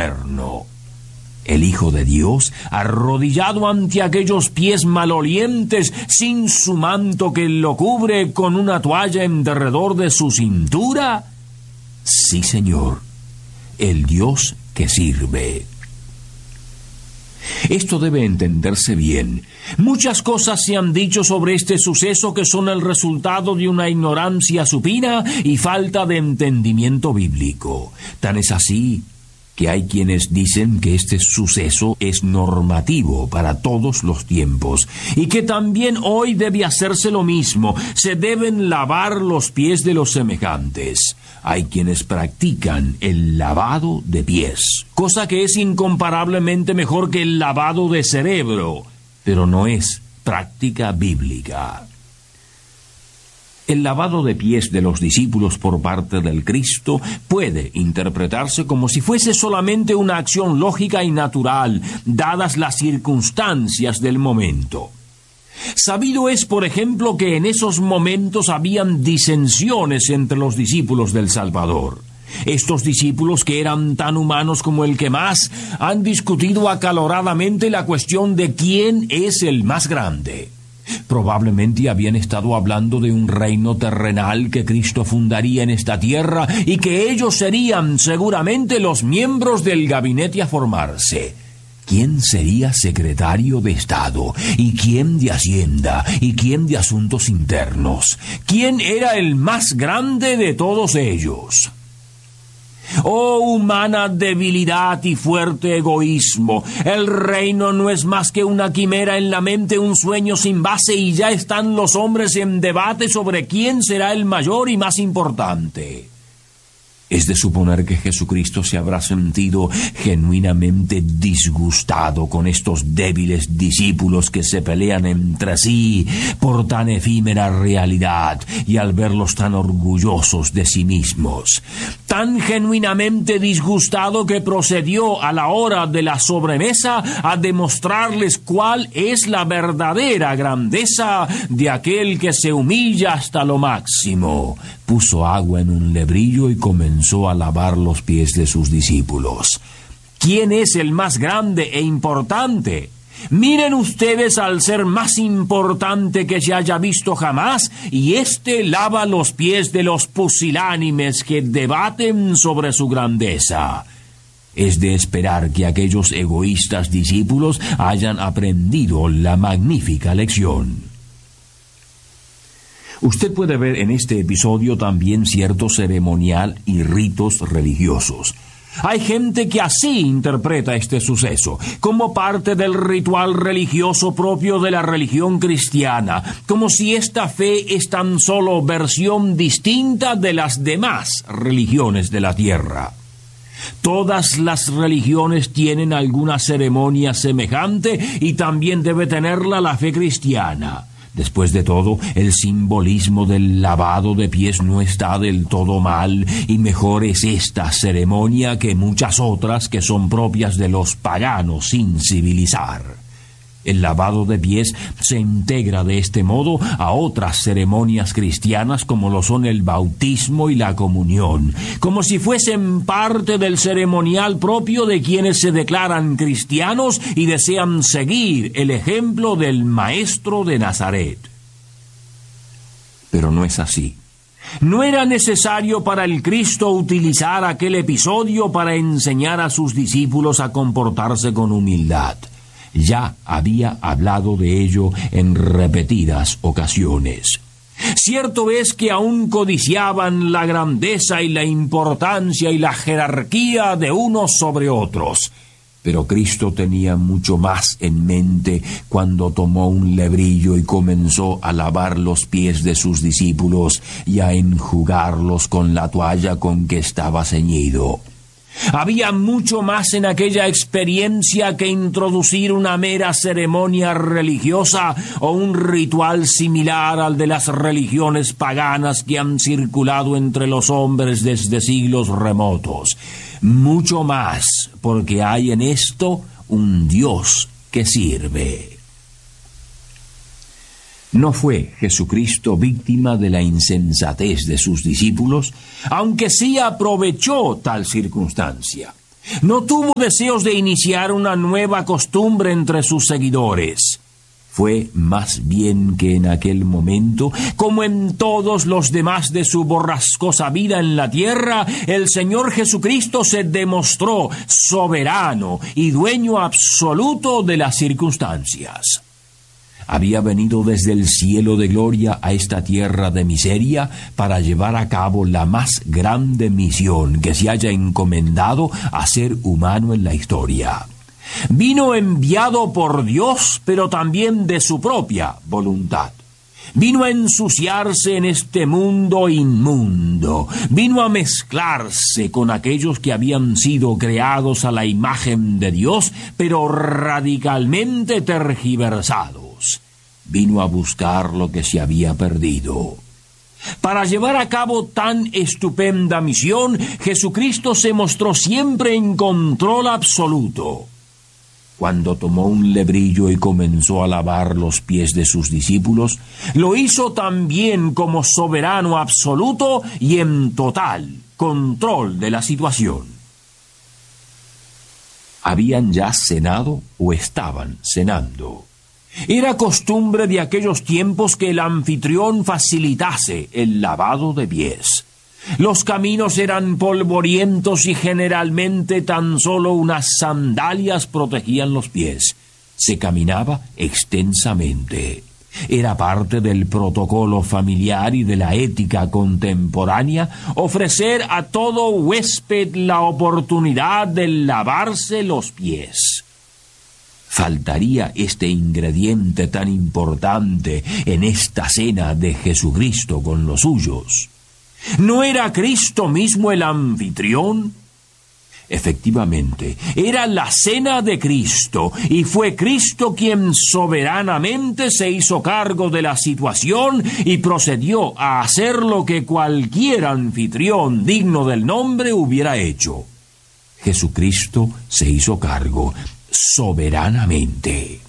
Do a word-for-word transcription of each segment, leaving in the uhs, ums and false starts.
eterno. El Hijo de Dios, arrodillado ante aquellos pies malolientes, sin su manto que lo cubre con una toalla en derredor de su cintura. Sí, Señor, el Dios que sirve. Esto debe entenderse bien. Muchas cosas se han dicho sobre este suceso que son el resultado de una ignorancia supina y falta de entendimiento bíblico. Tan es así que hay quienes dicen que este suceso es normativo para todos los tiempos y que también hoy debe hacerse lo mismo, se deben lavar los pies de los semejantes. Hay quienes practican el lavado de pies, cosa que es incomparablemente mejor que el lavado de cerebro, pero no es práctica bíblica. El lavado de pies de los discípulos por parte del Cristo puede interpretarse como si fuese solamente una acción lógica y natural, dadas las circunstancias del momento. Sabido es, por ejemplo, que en esos momentos habían disensiones entre los discípulos del Salvador. Estos discípulos, que eran tan humanos como el que más, han discutido acaloradamente la cuestión de quién es el más grande. Probablemente habían estado hablando de un reino terrenal que Cristo fundaría en esta tierra y que ellos serían seguramente los miembros del gabinete a formarse. ¿Quién sería secretario de Estado? ¿Y quién de Hacienda? ¿Y quién de Asuntos Internos? ¿Quién era el más grande de todos ellos? Oh, humana debilidad y fuerte egoísmo. El reino no es más que una quimera en la mente, un sueño sin base, y ya están los hombres en debate sobre quién será el mayor y más importante. Es de suponer que Jesucristo se habrá sentido genuinamente disgustado con estos débiles discípulos que se pelean entre sí por tan efímera realidad y al verlos tan orgullosos de sí mismos. Tan genuinamente disgustado que procedió a la hora de la sobremesa a demostrarles cuál es la verdadera grandeza de aquel que se humilla hasta lo máximo. Puso agua en un lebrillo y comenzó a lavar los pies de sus discípulos. ¿Quién es el más grande e importante? Miren ustedes al ser más importante que se haya visto jamás, y éste lava los pies de los pusilánimes que debaten sobre su grandeza. Es de esperar que aquellos egoístas discípulos hayan aprendido la magnífica lección. Usted puede ver en este episodio también cierto ceremonial y ritos religiosos. Hay gente que así interpreta este suceso, como parte del ritual religioso propio de la religión cristiana, como si esta fe es tan solo versión distinta de las demás religiones de la tierra. Todas las religiones tienen alguna ceremonia semejante y también debe tenerla la fe cristiana. Después de todo, el simbolismo del lavado de pies no está del todo mal, y mejor es esta ceremonia que muchas otras que son propias de los paganos sin civilizar. El lavado de pies se integra de este modo a otras ceremonias cristianas como lo son el bautismo y la comunión, como si fuesen parte del ceremonial propio de quienes se declaran cristianos y desean seguir el ejemplo del Maestro de Nazaret. Pero no es así. No era necesario para el Cristo utilizar aquel episodio para enseñar a sus discípulos a comportarse con humildad. Ya había hablado de ello en repetidas ocasiones. Cierto es que aún codiciaban la grandeza y la importancia y la jerarquía de unos sobre otros, pero Cristo tenía mucho más en mente cuando tomó un lebrillo y comenzó a lavar los pies de sus discípulos y a enjugarlos con la toalla con que estaba ceñido. Había mucho más en aquella experiencia que introducir una mera ceremonia religiosa o un ritual similar al de las religiones paganas que han circulado entre los hombres desde siglos remotos. Mucho más, porque hay en esto un Dios que sirve. ¿No fue Jesucristo víctima de la insensatez de sus discípulos? Aunque sí aprovechó tal circunstancia. No tuvo deseos de iniciar una nueva costumbre entre sus seguidores. Fue más bien que en aquel momento, como en todos los demás de su borrascosa vida en la tierra, el Señor Jesucristo se demostró soberano y dueño absoluto de las circunstancias. Había venido desde el cielo de gloria a esta tierra de miseria para llevar a cabo la más grande misión que se haya encomendado a ser humano en la historia. Vino enviado por Dios, pero también de su propia voluntad. Vino a ensuciarse en este mundo inmundo. Vino a mezclarse con aquellos que habían sido creados a la imagen de Dios, pero radicalmente tergiversados. Vino a buscar lo que se había perdido. Para llevar a cabo tan estupenda misión, Jesucristo se mostró siempre en control absoluto. Cuando tomó un lebrillo y comenzó a lavar los pies de sus discípulos, lo hizo también como soberano absoluto y en total control de la situación. Habían ya cenado o estaban cenando. Era costumbre de aquellos tiempos que el anfitrión facilitase el lavado de pies. Los caminos eran polvorientos y generalmente tan solo unas sandalias protegían los pies. Se caminaba extensamente. Era parte del protocolo familiar y de la ética contemporánea ofrecer a todo huésped la oportunidad de lavarse los pies. Faltaría este ingrediente tan importante en esta cena de Jesucristo con los suyos. ¿No era Cristo mismo el anfitrión? Efectivamente, era la cena de Cristo, y fue Cristo quien soberanamente se hizo cargo de la situación y procedió a hacer lo que cualquier anfitrión digno del nombre hubiera hecho. Jesucristo se hizo cargo soberanamente.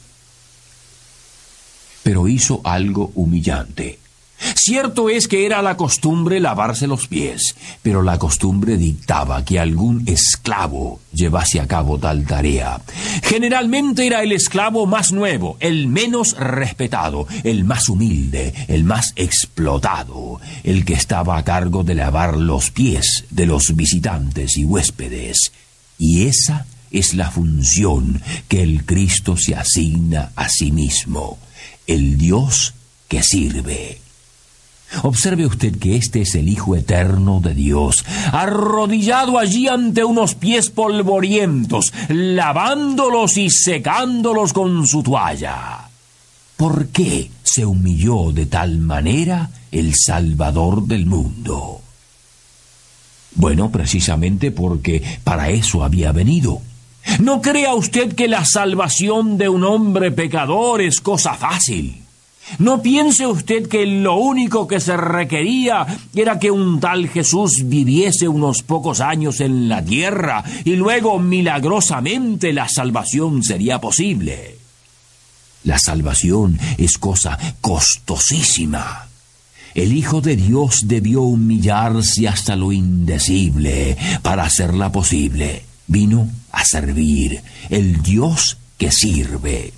Pero hizo algo humillante. Cierto es que era la costumbre lavarse los pies, pero la costumbre dictaba que algún esclavo llevase a cabo tal tarea. Generalmente era el esclavo más nuevo, el menos respetado, el más humilde, el más explotado, el que estaba a cargo de lavar los pies de los visitantes y huéspedes. Y esa es la función que el Cristo se asigna a sí mismo, el Dios que sirve. Observe usted que este es el Hijo eterno de Dios, arrodillado allí ante unos pies polvorientos, lavándolos y secándolos con su toalla. ¿Por qué se humilló de tal manera el Salvador del mundo? Bueno, precisamente porque para eso había venido. No crea usted que la salvación de un hombre pecador es cosa fácil. No piense usted que lo único que se requería era que un tal Jesús viviese unos pocos años en la tierra y luego milagrosamente la salvación sería posible. La salvación es cosa costosísima. El Hijo de Dios debió humillarse hasta lo indecible para hacerla posible. Vino a servir, el Dios que sirve.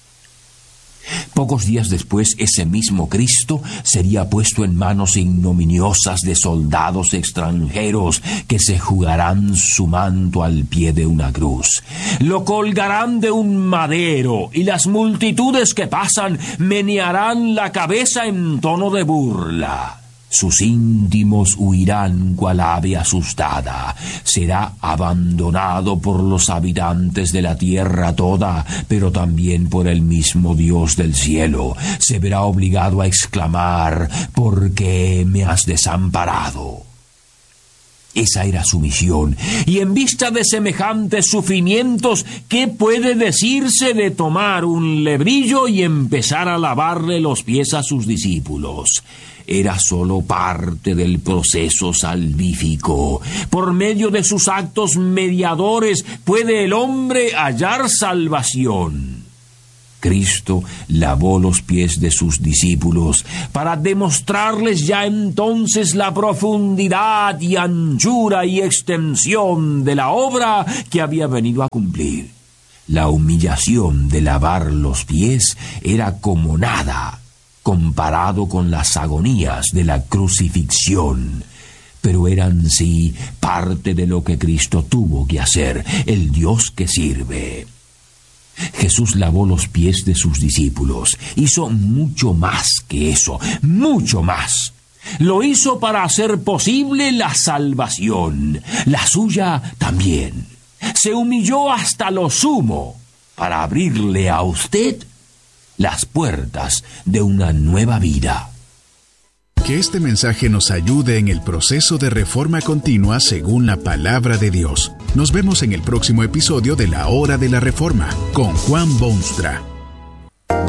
Pocos días después, ese mismo Cristo sería puesto en manos ignominiosas de soldados extranjeros que se jugarán su manto al pie de una cruz. Lo colgarán de un madero y las multitudes que pasan menearán la cabeza en tono de burla. Sus íntimos huirán cual ave asustada. Será abandonado por los habitantes de la tierra toda, pero también por el mismo Dios del cielo. Se verá obligado a exclamar: ¿por qué me has desamparado? Esa era su misión, y en vista de semejantes sufrimientos, ¿qué puede decirse de tomar un lebrillo y empezar a lavarle los pies a sus discípulos? Era solo parte del proceso salvífico. Por medio de sus actos mediadores puede el hombre hallar salvación. Cristo lavó los pies de sus discípulos para demostrarles ya entonces la profundidad y anchura y extensión de la obra que había venido a cumplir. La humillación de lavar los pies era como nada comparado con las agonías de la crucifixión, pero eran sí parte de lo que Cristo tuvo que hacer, el Dios que sirve. Jesús lavó los pies de sus discípulos. Hizo mucho más que eso, mucho más. Lo hizo para hacer posible la salvación, la suya también. Se humilló hasta lo sumo para abrirle a usted las puertas de una nueva vida. Que este mensaje nos ayude en el proceso de reforma continua según la palabra de Dios. Nos vemos en el próximo episodio de La Hora de la Reforma con Juan Boonstra.